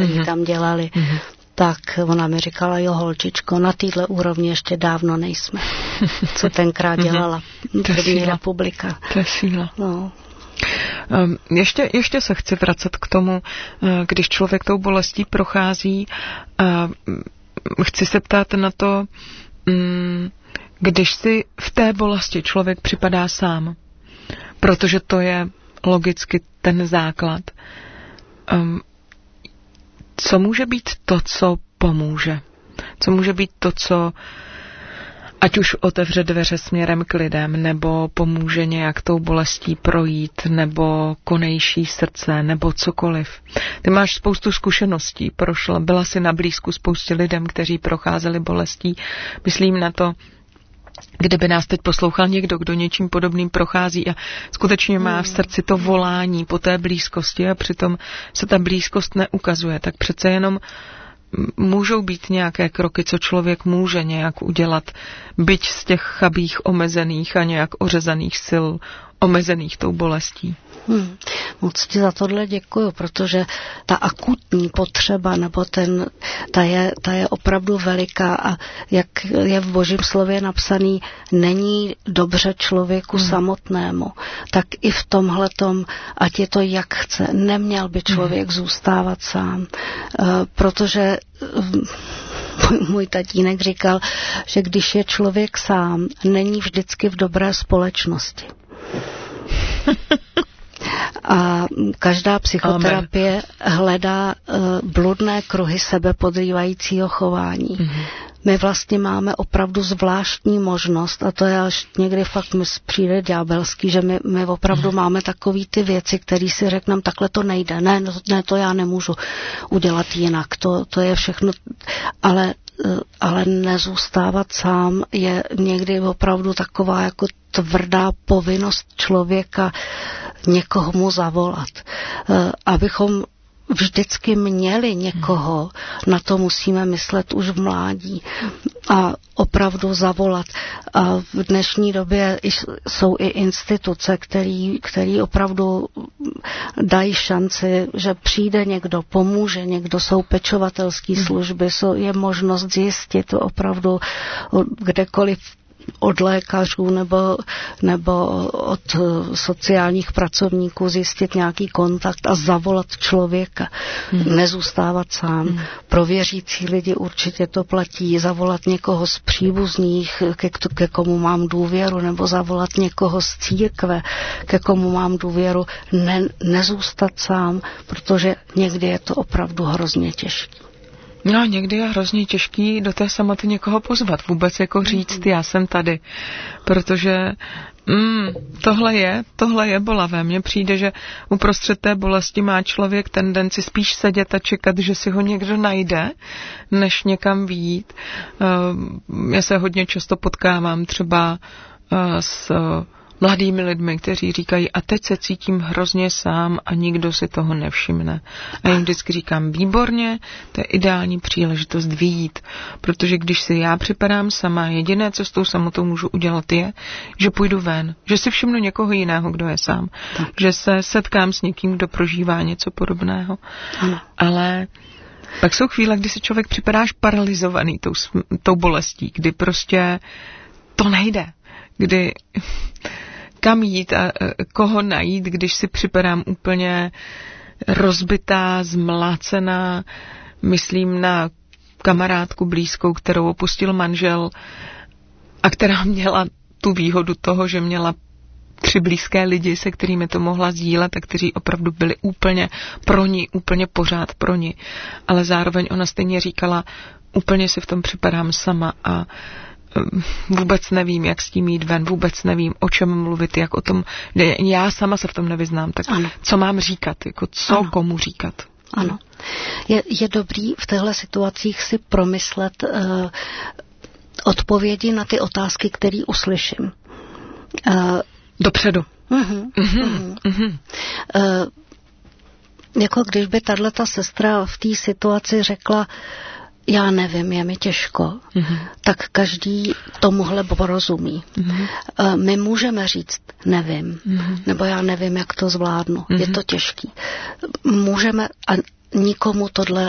kteří tam dělali, tak ona mi říkala, jo holčičko, na téhle úrovni ještě dávno nejsme. Co tenkrát dělala první republika. To je síla. No. Ještě se chci vracet k tomu, když člověk tou bolestí prochází. Chci se ptát na to, když si v té bolesti člověk připadá sám, protože to je logicky ten základ. Co může být to, co pomůže? Co může být to, co ať už otevře dveře směrem k lidem, nebo pomůže nějak tou bolestí projít, nebo konejší srdce, nebo cokoliv. Ty máš spoustu zkušeností, byla si na blízku spoustě lidem, kteří procházeli bolestí. Myslím na to, kdyby nás teď poslouchal někdo, kdo něčím podobným prochází a skutečně má v srdci to volání po té blízkosti a přitom se ta blízkost neukazuje, tak přece jenom můžou být nějaké kroky, co člověk může nějak udělat, byť z těch chabých, omezených a nějak ořezaných sil, omezených tou bolestí. Moc ti za tohle děkuju, protože ta akutní potřeba, nebo ta je opravdu veliká a jak je v Božím slově napsaný, není dobře člověku samotnému, tak i v tomhletom, ať je to jak chce, neměl by člověk zůstávat sám, protože můj tatínek říkal, že když je člověk sám, není vždycky v dobré společnosti. A každá psychoterapie hledá bludné kruhy sebepodrývajícího chování. My vlastně máme opravdu zvláštní možnost, a to je až někdy fakt mi přijde ďábelský, že my opravdu máme takový ty věci, které si řekneme, takhle to nejde, ne, to já nemůžu udělat jinak, to je všechno, ale nezůstávat sám je někdy opravdu taková jako tvrdá povinnost člověka někoho mu zavolat. Abychom vždycky měli někoho, na to musíme myslet už v mládí a opravdu zavolat. A v dnešní době jsou i instituce, který opravdu dají šanci, že přijde někdo, pomůže někdo, jsou pečovatelské služby, je možnost zjistit opravdu kdekoliv od lékařů nebo od sociálních pracovníků zjistit nějaký kontakt a zavolat člověka. Nezůstávat sám. Pro věřící lidi určitě to platí. Zavolat někoho z příbuzných, ke komu mám důvěru, nebo zavolat někoho z církve, ke komu mám důvěru. Nezůstat sám, protože někdy je to opravdu hrozně těžké. No, někdy je hrozně těžký do té samoty někoho pozvat, vůbec jako říct, já jsem tady, protože tohle je bolavé. Mně přijde, že uprostřed té bolesti má člověk tendenci spíš sedět a čekat, že si ho někdo najde, než někam vyjít. Já se hodně často potkávám třeba s mladými lidmi, kteří říkají, a teď se cítím hrozně sám a nikdo si toho nevšimne. A jim vždycky říkám, výborně, to je ideální příležitost vyjít, protože když si já připadám sama, jediné, co s tou samotou můžu udělat je, že půjdu ven, že si všimnu někoho jiného, kdo je sám, že se setkám s někým, kdo prožívá něco podobného. Ale pak jsou chvíle, kdy si člověk připadáš paralizovaný tou bolestí, kdy prostě to nejde, kdy kam jít a koho najít, když si připadám úplně rozbitá, zmlácená, myslím na kamarádku blízkou, kterou opustil manžel a která měla tu výhodu toho, že měla 3 blízké lidi, se kterými to mohla sdílet a kteří opravdu byli úplně pro ní, úplně pořád pro ní. Ale zároveň ona stejně říkala, úplně si v tom připadám sama a vůbec nevím, jak s tím jít ven, vůbec nevím, o čem mluvit, jak o tom, já sama se v tom nevyznám, tak ano. Co mám říkat, jako co ano. Komu říkat. Ano. Je dobrý v těchto situacích si promyslet odpovědi na ty otázky, které uslyším. Dopředu. Jako když by tato sestra v té situaci řekla, já nevím, je mi těžko, tak každý tomuhle porozumí. My můžeme říct, nevím, nebo já nevím, jak to zvládnu, je to těžký. Můžeme a nikomu tohle